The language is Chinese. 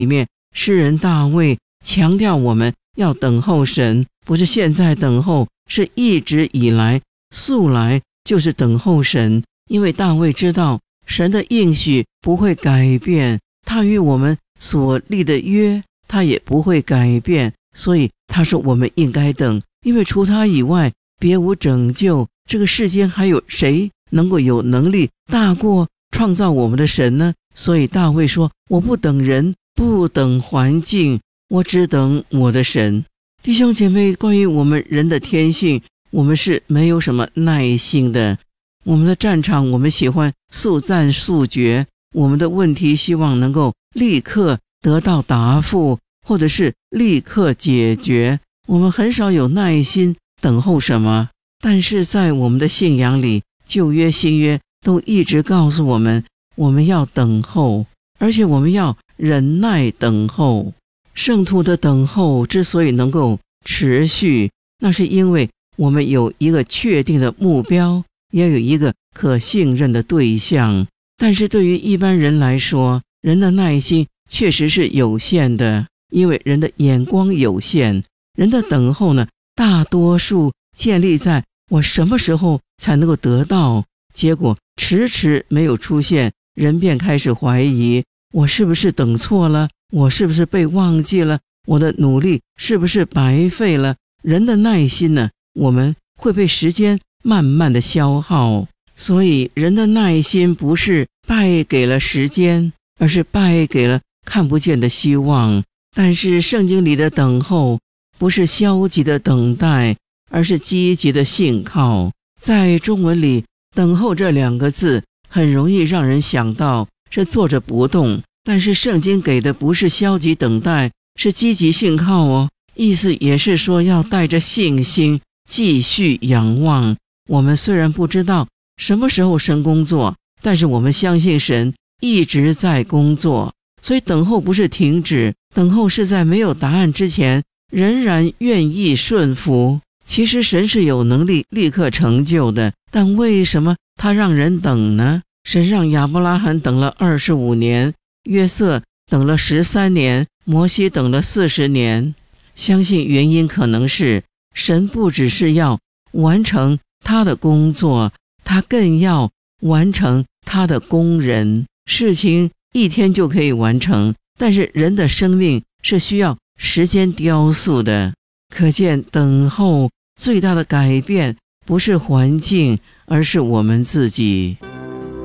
里面，诗人大卫强调我们要等候神，不是现在等候，是一直以来素来就是等候神。因为大卫知道神的应许不会改变，他与我们所立的约他也不会改变，所以他说我们应该等，因为除他以外别无拯救，这个世间还有谁能够有能力大过创造我们的神呢？所以大卫说，我不等人，不等环境，我只等我的神。弟兄姐妹，关于我们人的天性，我们是没有什么耐性的。我们的战场，我们喜欢速战速决，我们的问题希望能够立刻得到答复，或者是立刻解决，我们很少有耐心等候什么。但是在我们的信仰里，旧约新约都一直告诉我们，我们要等候，而且我们要忍耐等候。圣徒的等候之所以能够持续，那是因为我们有一个确定的目标，也有一个可信任的对象。但是对于一般人来说，人的耐心确实是有限的，因为人的眼光有限。人的等候呢，大多数建立在我什么时候才能够得到，结果迟迟没有出现，人便开始怀疑，我是不是等错了，我是不是被忘记了，我的努力是不是白费了。人的耐心呢，我们会被时间慢慢的消耗，所以人的耐心不是败给了时间，而是败给了看不见的希望。但是圣经里的等候不是消极的等待，而是积极的信靠。在中文里，等候这两个字很容易让人想到是坐着不动，但是圣经给的不是消极等待，是积极信靠哦。意思也是说要带着信心继续仰望。我们虽然不知道什么时候神工作，但是我们相信神一直在工作，所以等候不是停止，等候是在没有答案之前仍然愿意顺服。其实神是有能力立刻成就的，但为什么他让人等呢？神让亚伯拉罕等了25年，约瑟等了13年，摩西等了40年。相信原因可能是神不只是要完成他的工作，他更要完成他的工人。事情一天就可以完成，但是人的生命是需要时间雕塑的。可见等候最大的改变不是环境，而是我们自己。